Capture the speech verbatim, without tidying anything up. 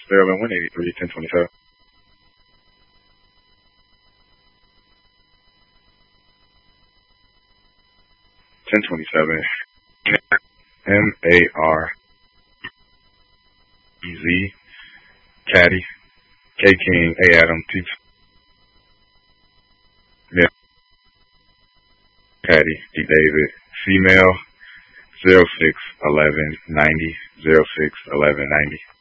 Sterling one eighty-three, ten twenty-seven. ten twenty-seven. M A R E Z. Caddy. K King, A Adam, T. Male. Caddy, D David. Female, zero six eleven ninety, zero six eleven ninety.